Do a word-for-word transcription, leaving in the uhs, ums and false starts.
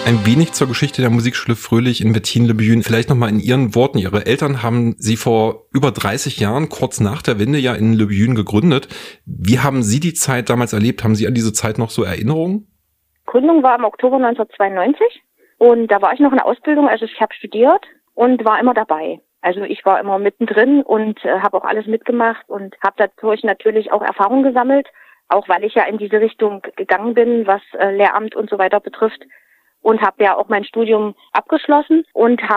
Ein wenig zur Geschichte der Musikschule Fröhlich in Wettinen-le-Buen. Vielleicht nochmal in Ihren Worten. Ihre Eltern haben Sie vor über dreißig Jahren, kurz nach der Wende, ja in Le Buen gegründet. Wie haben Sie die Zeit damals erlebt? Haben Sie an diese Zeit noch so Erinnerungen? Gründung war im Oktober neunzehnhundertzweiundneunzig und da war ich noch in der Ausbildung, also ich habe studiert und war immer dabei. Also ich war immer mittendrin und äh, habe auch alles mitgemacht und habe dadurch natürlich auch Erfahrung gesammelt, auch weil ich ja in diese Richtung gegangen bin, was äh, Lehramt und so weiter betrifft. Und habe ja auch mein Studium abgeschlossen und habe